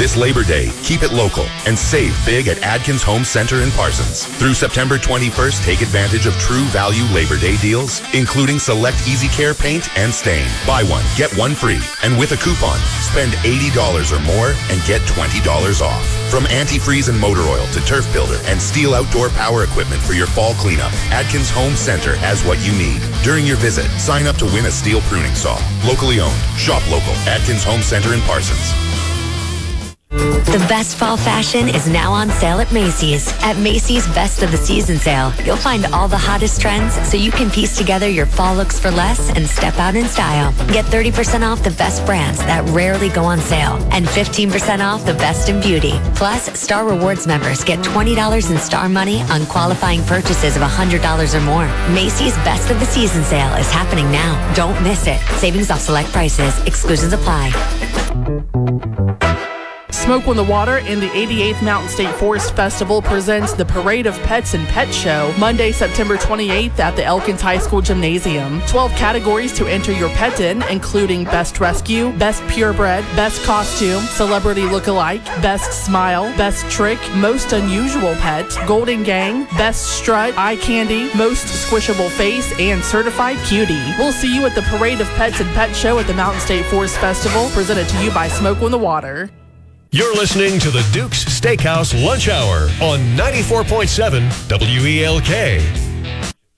This Labor Day, keep it local and save big at Adkins Home Center in Parsons. Through September 21st, take advantage of true value Labor Day deals, including select Easy Care paint and stain. Buy one, get one free. And with a coupon, spend $80 or more and get $20 off. From antifreeze and motor oil to turf builder and steel outdoor power equipment for your fall cleanup, Adkins Home Center has what you need. During your visit, sign up to win a steel pruning saw. Locally owned. Shop local. Adkins Home Center in Parsons. The best fall fashion is now on sale at Macy's. At Macy's Best of the Season sale, you'll find all the hottest trends so you can piece together your fall looks for less and step out in style. Get 30% off the best brands that rarely go on sale and 15% off the best in beauty. Plus, Star Rewards members get $20 in Star Money on qualifying purchases of $100 or more. Macy's Best of the Season sale is happening now. Don't miss it. Savings off select prices. Exclusions apply. Smoke on the Water and the 88th Mountain State Forest Festival presents the Parade of Pets and Pet Show Monday, September 28th at the Elkins High School Gymnasium. 12 categories to enter your pet in, including Best Rescue, Best Purebred, Best Costume, Celebrity Lookalike, Best Smile, Best Trick, Most Unusual Pet, Golden Gang, Best Strut, Eye Candy, Most Squishable Face, and Certified Cutie. We'll see you at the Parade of Pets and Pet Show at the Mountain State Forest Festival, presented to you by Smoke on the Water. You're listening to the Duke's Steakhouse Lunch Hour on 94.7 WELK.